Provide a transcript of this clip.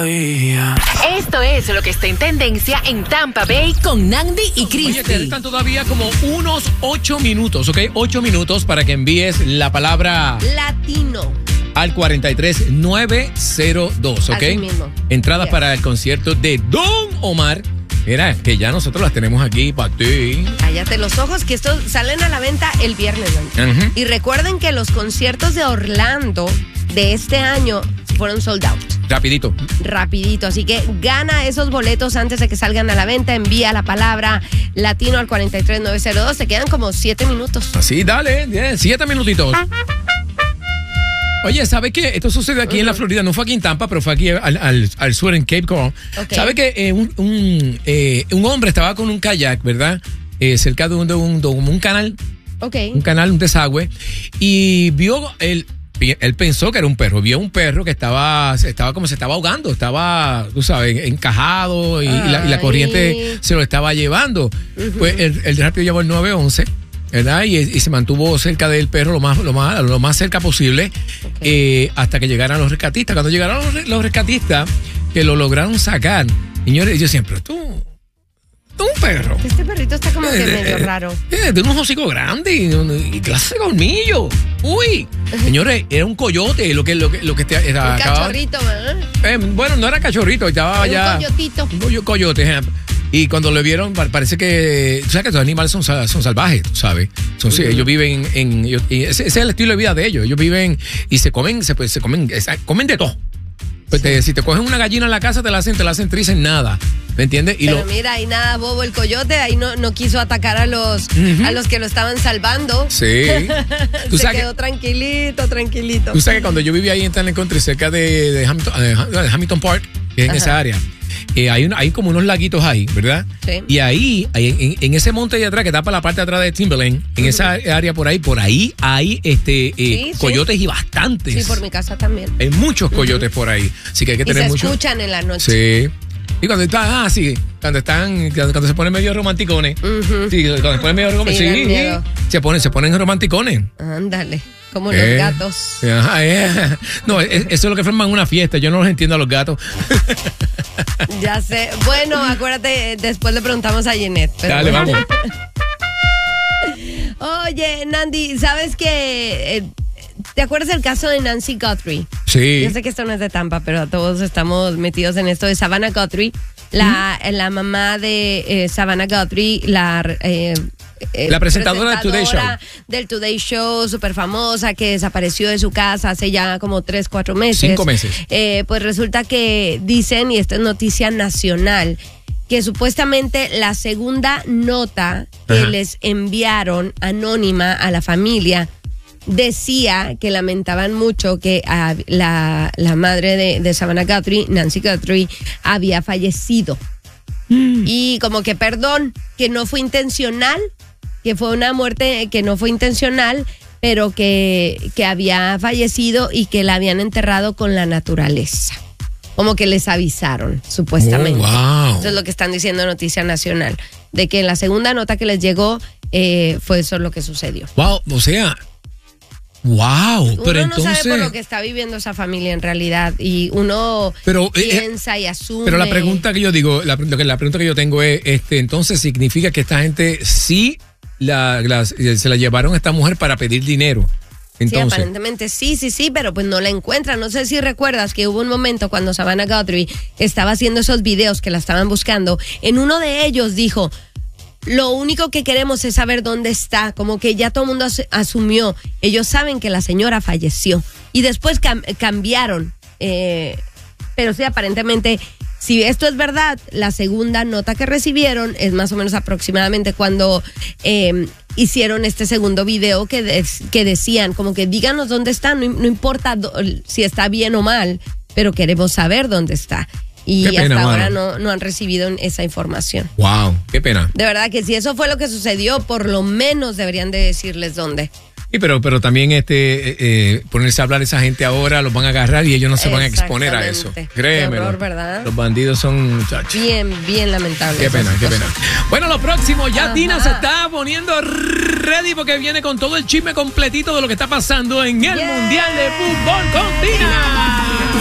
todavía. Esto es lo que está en tendencia en Tampa Bay con Nandi y Cristi. Oye, te restan todavía como unos 8 minutos, ¿ok? 8 minutos para que envíes la palabra latino al 43902, ¿ok? Así mismo. Entradas para el concierto de Don Omar. Mira, que ya nosotros las tenemos aquí para ti. Cállate los ojos, que estos salen a la venta el viernes, ¿no? Y recuerden que los conciertos de Orlando de este año fueron sold out. Rapidito. Así que gana esos boletos antes de que salgan a la venta. Envía la palabra latino al 43902. Se quedan como 7 minutos. Así, dale, 7 minutitos. Oye, ¿sabe qué? Esto sucedió aquí en la Florida. No fue aquí en Tampa, pero fue aquí al sur en Cape Coral. Okay. ¿Sabe que un hombre estaba con un kayak, ¿verdad? Cerca de un canal. Okay. Un canal, un desagüe. Y vio él pensó que era un perro. Vio un perro que estaba como se estaba ahogando. Estaba, tú sabes, encajado y la corriente se lo estaba llevando. Pues el rápido llamó el 911. ¿Verdad? Y se mantuvo cerca del perro lo más cerca posible, hasta que llegaran los rescatistas. Cuando llegaron los rescatistas, que lo lograron sacar, señores, yo siempre, tú un perro. Este perrito está como que medio raro. De unos hocicos grandes y clase de colmillo. Uy, señores, era un coyote lo que era. Un cachorrito, ¿verdad? Bueno, no era cachorrito, estaba ya. Un coyotito. Un coyote, y cuando lo vieron, parece que... Tú sabes que los animales son salvajes, tú sabes. Ellos viven ese es el estilo de vida de ellos. Ellos viven y comen de todo. Pues si te cogen una gallina en la casa, te la hacen trizas en nada. ¿Me entiendes? Pero mira, ahí nada bobo el coyote. Ahí no quiso atacar a los que lo estaban salvando. Sí. Se quedó tranquilito. Tú sabes que cuando yo vivía ahí en Tanner Country, cerca de Hamilton Park, que es en esa área, hay como unos laguitos ahí, ¿verdad? Sí. Y ahí en ese monte de atrás que tapa la parte de atrás de Timberland, en esa área por ahí hay coyotes y bastantes. Sí, por mi casa también. Hay muchos coyotes por ahí, así que hay que tener mucho. Y se escuchan en la noche. Sí. Y cuando se ponen medio romanticones. Sí, cuando se ponen medio romanticones. Sí, se ponen romanticones. Ándale. Como los gatos. Ajá, No, eso es lo que forman una fiesta. Yo no los entiendo a los gatos. Ya sé. Bueno, acuérdate, después le preguntamos a Jeanette. Dale, vamos. Oye, Nandi, ¿sabes qué? ¿Te acuerdas del caso de Nancy Guthrie? Sí. Yo sé que esto no es de Tampa, pero todos estamos metidos en esto de Savannah Guthrie. La mamá de Savannah Guthrie, la presentadora del Today Show, súper famosa, que desapareció de su casa hace ya como 3-4 meses. 5 meses. Pues resulta que dicen, y esto es noticia nacional, que supuestamente la segunda nota que les enviaron anónima a la familia decía que lamentaban mucho que la madre de Savannah Guthrie, Nancy Guthrie, había fallecido. Y como que perdón, que no fue intencional, que fue una muerte que no fue intencional, pero que había fallecido y que la habían enterrado con la naturaleza. Como que les avisaron, supuestamente. Wow. Eso es lo que están diciendo Noticia Nacional, de que en la segunda nota que les llegó fue eso lo que sucedió. Wow, o sea... Wow, pero uno no entonces... sabe por lo que está viviendo esa familia en realidad y uno piensa y asume. Pero la pregunta que yo digo, la pregunta que yo tengo es, entonces significa que esta gente sí se la llevaron a esta mujer para pedir dinero. Entonces, sí, aparentemente sí, pero pues no la encuentran. No sé si recuerdas que hubo un momento cuando Savannah Guthrie estaba haciendo esos videos que la estaban buscando. En uno de ellos dijo: lo único que queremos es saber dónde está. Como que ya todo el mundo asumió. Ellos saben que la señora falleció. Y después cambiaron. Pero sí, aparentemente, si esto es verdad, la segunda nota que recibieron es más o menos aproximadamente cuando hicieron este segundo video que decían, como que díganos dónde está. No importa si está bien o mal, pero queremos saber dónde está. Y qué pena, hasta ahora no han recibido esa información. Wow, qué pena. De verdad que si eso fue lo que sucedió, por lo menos deberían de decirles dónde. Sí, pero también ponerse a hablar a esa gente ahora, los van a agarrar y ellos no se van a exponer a eso. Créeme. Qué horror, ¿verdad? Los bandidos son muchachos. Bien lamentable. Qué pena. Bueno, lo próximo, ya Tina se está poniendo ready porque viene con todo el chisme completito de lo que está pasando en el Mundial de Fútbol con Tina.